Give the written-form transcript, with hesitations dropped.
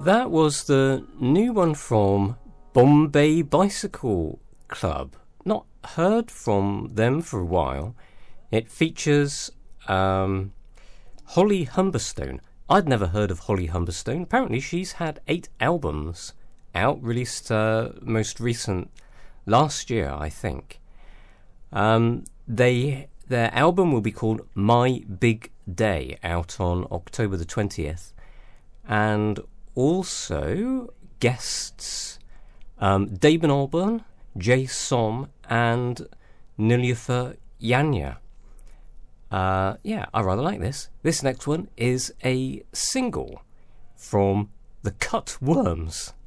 That was the new one from Bombay Bicycle Club. Not heard from them for a while. It features Holly Humberstone. I'd never heard of Holly Humberstone. Apparently she's had 8 albums out, released most recent last year, I think. Their album will be called My Big Day, out on October the 20th. And also guests Daben Albarn, Jay Som, and Nilufer Yanya. Yeah, I rather like this. This next one is a single from The Cut Worms.